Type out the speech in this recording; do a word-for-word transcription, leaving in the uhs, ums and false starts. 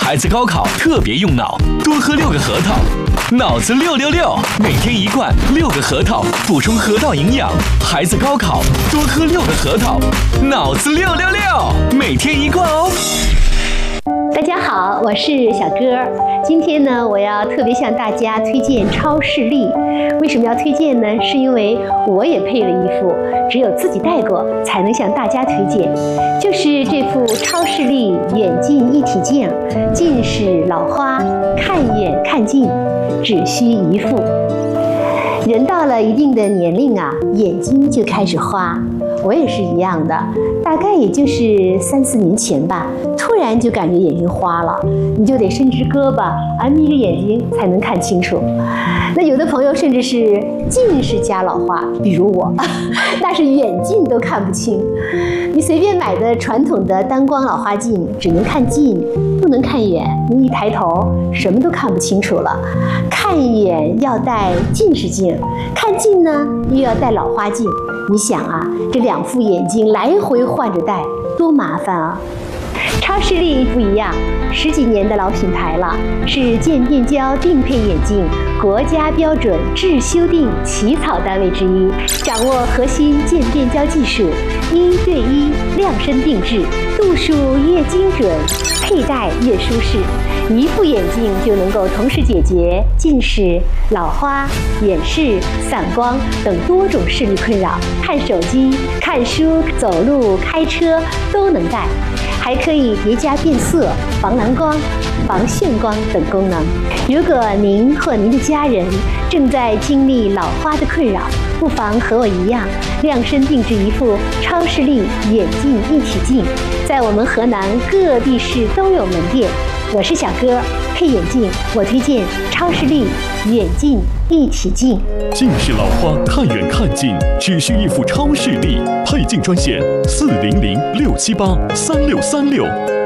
孩子高考特别用脑，多喝六个核桃，脑子六六六，每天一罐六个核桃，补充核桃营养。孩子高考多喝六个核桃，脑子六六六，每天一罐哦。 大家好，我是小歌。今天呢，我要特别向大家推荐超视力。为什么要推荐呢？是因为我也配了一副，只有自己戴过才能向大家推荐。就是这副超视力远近一体镜，近视老花，看远看近，只需一副。人到了一定的年龄啊，眼睛就开始花。我也是一样的，大概也就是三四年前吧，突然就感觉眼睛花了，你就得伸直胳膊啊，眯着眼睛才能看清楚。那有的朋友甚至是近视加老花，比如我，那是远近都看不清。你随便买的传统的单光老花镜，只能看近，不能看远。你一抬头，什么都看不清楚了。看远要戴近视镜，看近呢又要戴老花镜。你想啊，这两副眼镜来回换着戴，多麻烦啊！超视力不一样，十几年的老品牌了，是渐变焦定配眼镜国家标准质修订起草单位之一，掌握核心渐变焦技术，一对一量身定制，度数越精准，佩戴越舒适。一副眼镜就能够同时解决近视、老花、远视、散光等多种视力困扰，看手机、看书、走路、开车都能戴，还可以叠加变色、防蓝光、防眩光等功能。如果您或您的家人正在经历老花的困扰，不妨和我一样，量身定制一副超视力远近一体镜，在我们河南各地市都有门店。我是小歌，配眼镜我推荐超视力远近一体镜。 近视老花看远看近，只需一副超视力配镜专线：四零零六七八三六三六。